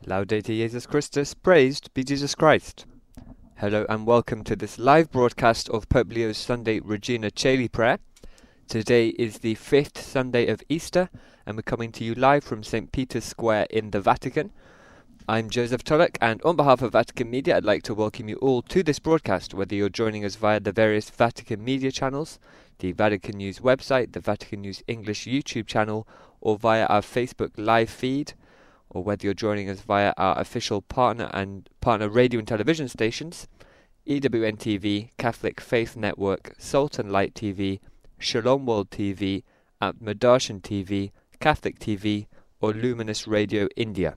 Laudate Jesus Christus, praised be Jesus Christ. Hello and welcome to this live broadcast of Pope Leo's Sunday Regina Caeli prayer. Today is the 5th Sunday of Easter and we're coming to you live from St. Peter's Square in the Vatican. I'm Joseph Tulloch, and on behalf of Vatican Media I'd like to welcome you all to this broadcast, whether you're joining us via the various Vatican Media channels, the Vatican News website, the Vatican News English YouTube channel, or via our Facebook live feed, or whether you're joining us via our official partner radio and television stations, EWN TV, Catholic Faith Network, Salt and Light TV, Shalom World TV, Madarsham TV, Catholic TV, or Luminous Radio India.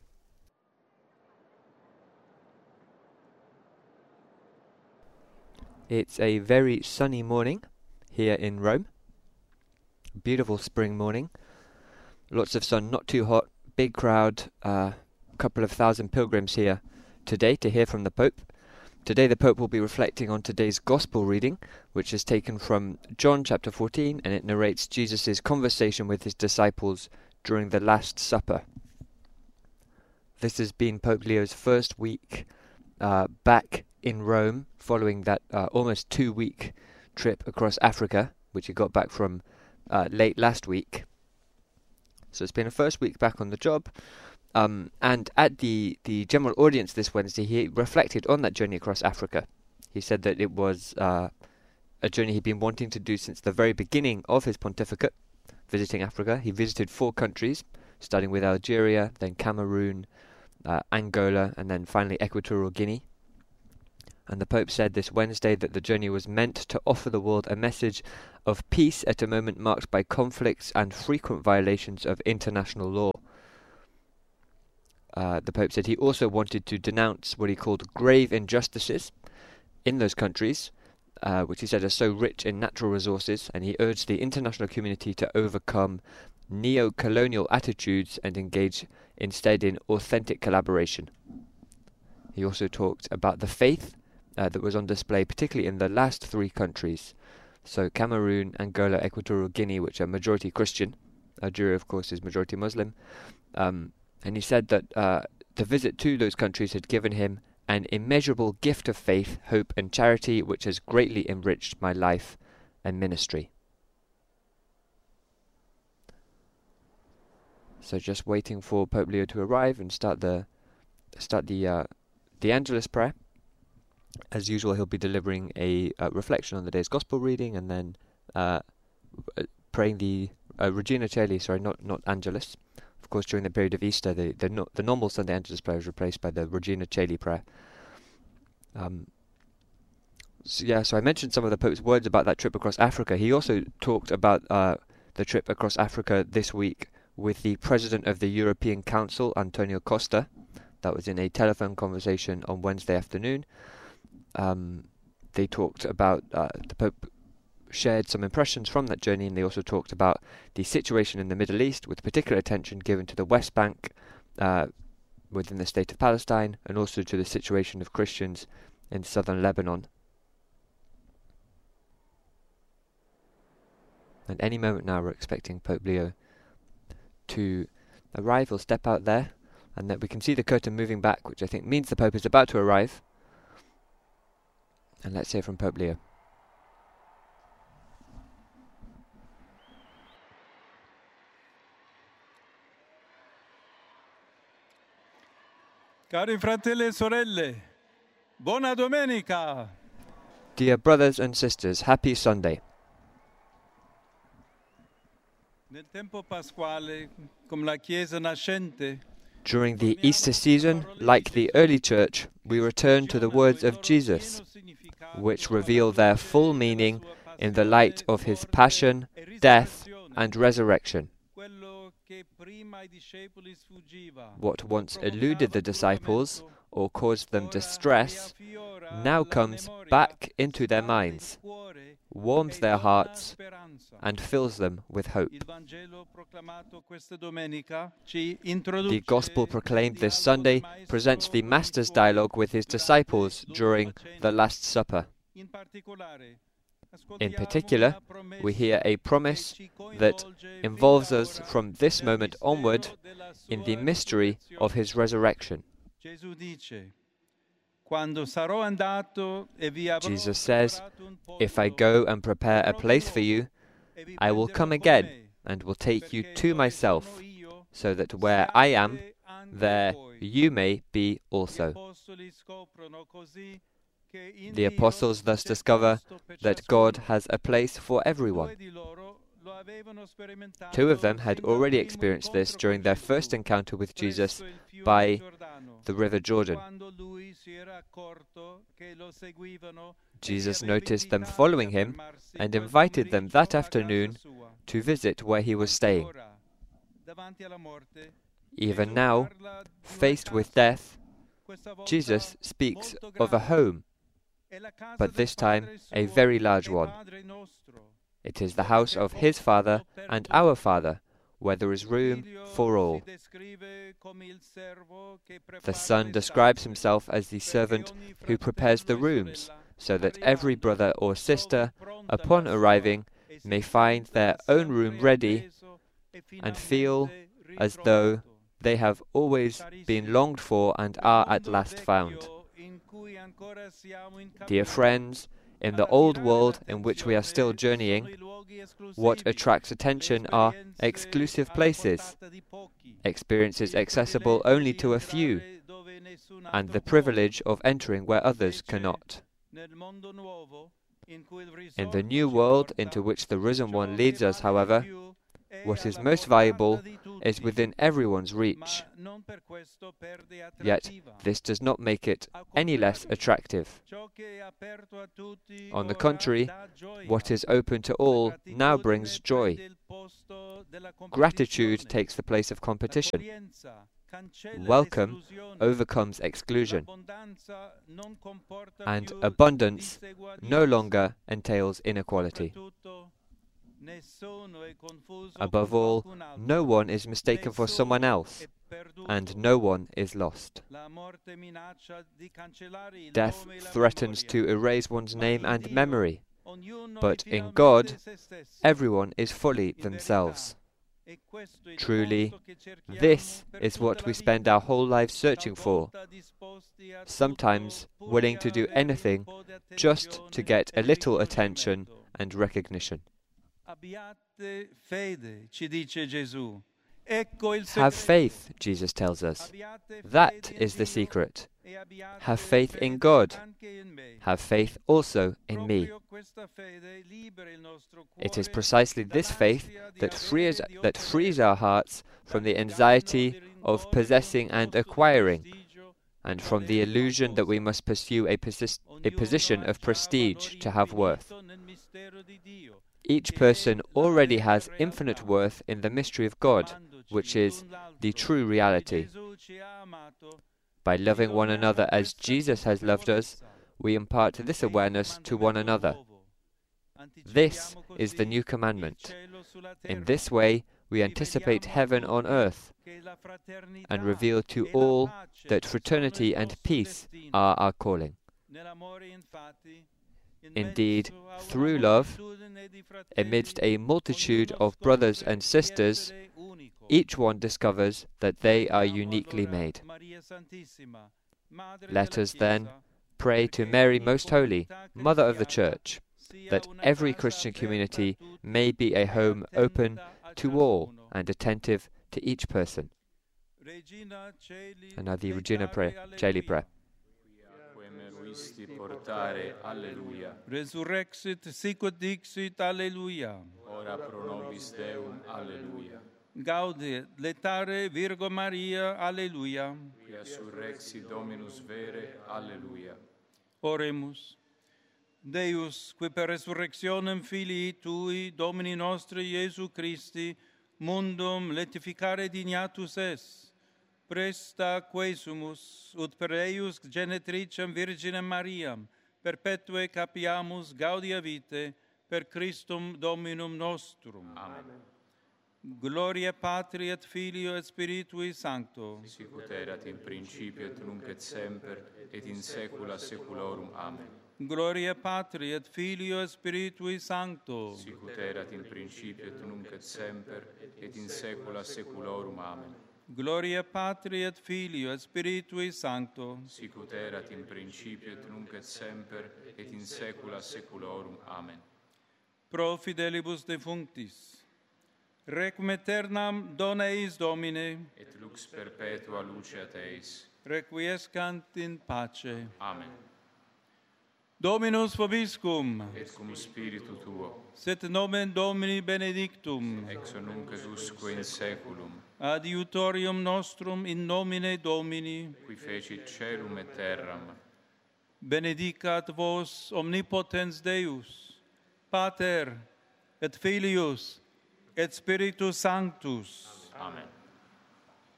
It's a very sunny morning here in Rome. Beautiful spring morning. Lots of sun, not too hot. Big crowd, a couple of thousand pilgrims here today to hear from the Pope. Today the Pope will be reflecting on today's Gospel reading, which is taken from John chapter 14, and it narrates Jesus' conversation with his disciples during the Last Supper. This has been Pope Leo's first week back in Rome, following that almost 2-week trip across Africa, which he got back from late last week. So it's been a first week back on the job, and at the general audience this Wednesday, he reflected on that journey across Africa. He said that it was a journey he'd been wanting to do since the very beginning of his pontificate, visiting Africa. He visited 4 countries, starting with Algeria, then Cameroon, Angola, and then finally Equatorial Guinea. And the Pope said this Wednesday that the journey was meant to offer the world a message of peace at a moment marked by conflicts and frequent violations of international law. The Pope said he also wanted to denounce what he called grave injustices in those countries, which he said are so rich in natural resources, and he urged the international community to overcome neo-colonial attitudes and engage instead in authentic collaboration. He also talked about the faith that was on display, particularly in the last 3 countries. So Cameroon, Angola, Equatorial Guinea, which are majority Christian. Algeria, of course, is majority Muslim. And he said that the visit to those countries had given him an immeasurable gift of faith, hope and charity, which has greatly enriched my life and ministry. So just waiting for Pope Leo to arrive and start the Angelus prayer. As usual, he'll be delivering a reflection on the day's Gospel reading, and then praying the Regina Caeli, not Angelus. Of course, during the period of Easter, the normal Sunday Angelus prayer is replaced by the Regina Caeli prayer. So I mentioned some of the Pope's words about that trip across Africa. He also talked about the trip across Africa this week with the President of the European Council, Antonio Costa. That was in a telephone conversation on Wednesday afternoon. They talked about, the Pope shared some impressions from that journey, and they also talked about the situation in the Middle East, with particular attention given to the West Bank within the state of Palestine, and also to the situation of Christians in southern Lebanon. And any moment now we're expecting Pope Leo to arrive. He'll step out there, and that we can see the curtain moving back, which I think means the Pope is about to arrive. And let's hear from Pope Leo. Cari fratelli e sorelle, buona domenica! Dear brothers and sisters, happy Sunday. Nel tempo pasquale, come la Chiesa nascente, during the Easter season, like the early Church, we return to the words of Jesus, which reveal their full meaning in the light of his passion, death, and resurrection. What once eluded the disciples or caused them distress now comes back into their minds, warms their hearts, and fills them with hope. The Gospel proclaimed this Sunday presents the Master's dialogue with his disciples during the Last Supper. In particular, we hear a promise that involves us from this moment onward in the mystery of his resurrection. Gesù dice, quando sarò andato e vi avrò Jesus says, preparato un "If I posto, go and prepare a verrò di place for you, nuovo e vi I will prenderò come con again me, and will take you perché to dove sono myself, io, so that where I am, siate anche there voi." you may be Gli also." apostoli scoprono così che in The Dio apostles thus c'è discover posto per that God ciascuno. has a place for everyone. Due di loro lo avevano sperimentato Two of them had sin dal already primo experienced this incontro during con their Gesù, first encounter with Jesus presso il fiume by Giordano, the river Jordan. quando lui si era accorto che lo seguivano e li Jesus aveva noticed them invitati following a him fermarsi and quel invited them pomeriggio that a afternoon casa sua. to visit where he was Anche staying. ora, davanti alla morte, Even Gesù now, parla di una faced with casa, death, questa volta Jesus speaks molto of a grande. home, È la casa but del this time Padre a suo very large e one. Padre nostro. It is the house of his Father and our Father, where there is room for all. The Son describes himself as the servant who prepares the rooms, so that every brother or sister, upon arriving, may find their own room ready and feel as though they have always been longed for and are at last found. Dear friends, in the old world in which we are still journeying, what attracts attention are exclusive places, experiences accessible only to a few, and the privilege of entering where others cannot. In the new world into which the Risen One leads us, however, what is most valuable is within everyone's reach. Yet this does not make it any less attractive. On the contrary, what is open to all now brings joy. Gratitude takes the place of competition. Welcome overcomes exclusion. And abundance no longer entails inequality. Above all, no one is mistaken for someone else, and no one is lost. Death threatens to erase one's name and memory, but in God, everyone is fully themselves. Truly, this is what we spend our whole lives searching for, sometimes willing to do anything just to get a little attention and recognition. Have faith, Jesus tells us. That is the secret. Have faith in God. Have faith also in me. It is precisely this faith that frees our hearts from the anxiety of possessing and acquiring, and from the illusion that we must pursue a position of prestige to have worth. Each person already has infinite worth in the mystery of God, which is the true reality. By loving one another as Jesus has loved us, we impart this awareness to one another. This is the new commandment. In this way, we anticipate heaven on earth and reveal to all that fraternity and peace are our calling. Indeed, through love, amidst a multitude of brothers and sisters, each one discovers that they are uniquely made. Let us then pray to Mary Most Holy, Mother of the Church, that every Christian community may be a home open to all and attentive to each person. And now the Regina Caeli prayer. Portare, alleluia. Resurrexit sicut dixit, alleluia. Ora pro nobis Deum, alleluia. Gaudet, letare Virgo Maria, alleluia. Quia surrexit Dominus vere, alleluia. Oremus. Deus, qui per resurrectionem Filii Tui, Domini nostri Iesu Christi, mundum letificare dignatus es, presta quesumus, ut per eius genetricem Virginem Mariam, perpetue capiamus gaudia vitae, per Christum Dominum nostrum. Amen. Gloria Patri et Filio et Spiritui Sancto. Sicut erat in principio et nunc et semper, et in saecula saeculorum. Amen. Gloria Patri et Filio et Spiritui Sancto. Sicut erat in principio et nunc et semper, et in saecula saeculorum. Amen. Gloria Patri et Filio et Spiritui Sancto. Sic ut erat in principio et nunc et semper et in saecula saeculorum. Amen. Pro fidelibus defunctis. Requiem aeternam dona eis Domine. Et lux perpetua luceat eis. Requiescant in pace. Amen. Dominus vobiscum. Et cum spiritu tuo. Sit nomen Domini benedictum. Ex nunc et usque in saeculum. Adiutorium nostrum in nomine Domini. Qui fecit caelum et terram. Benedicat vos omnipotens Deus, Pater et Filius et Spiritus Sanctus. Amen.